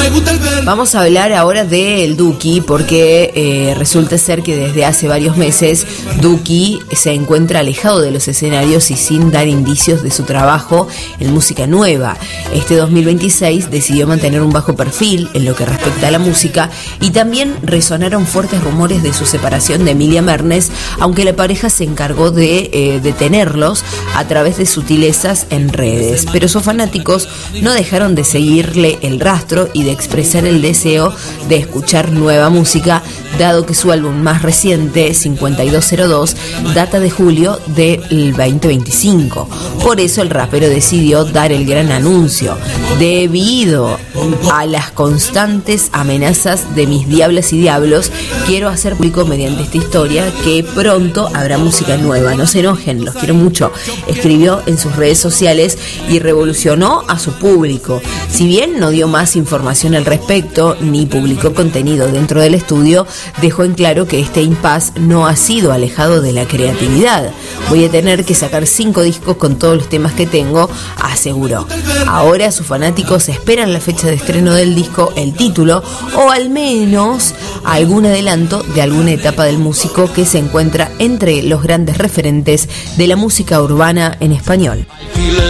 Vamos a hablar ahora del Duki, porque resulta ser que desde hace varios meses Duki se encuentra alejado de los escenarios y sin dar indicios de su trabajo en música nueva. Este 2026 decidió mantener un bajo perfil en lo que respecta a la música, y también resonaron fuertes rumores de su separación de Emilia Mernes, aunque la pareja se encargó de detenerlos a través de sutilezas en redes. Pero sus fanáticos no dejaron de seguirle el rastro y de expresar el deseo de escuchar nueva música, dado que su álbum más reciente, 5202, data de julio del 2025. Por eso el rapero decidió dar el gran anuncio. Debido a las constantes amenazas de mis diablas y diablos, quiero hacer público mediante esta historia que pronto habrá música nueva. No se enojen, los quiero mucho, escribió en sus redes sociales y revolucionó a su público. Si bien no dio más información al respecto ni publicó contenido dentro del estudio, dejó en claro que este impasse no ha sido alejado de la creatividad. Voy a tener que sacar 5 discos con todos los temas que tengo, aseguró. Ahora sus fanáticos esperan la fecha de estreno del disco, el título o al menos algún adelanto de alguna etapa del músico que se encuentra entre los grandes referentes de la música urbana en español.